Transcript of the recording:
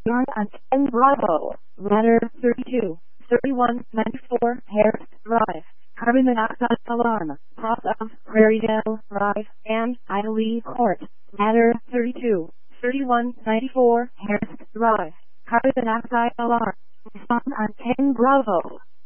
Yarn on 10 Bravo, Ladder 32, 3194 Harris Drive, carbon monoxide alarm, cross of Prairiedale Drive, and Idley Court, Ladder 32, 3194 Harris Drive, carbon monoxide alarm. Respond on 10 Bravo.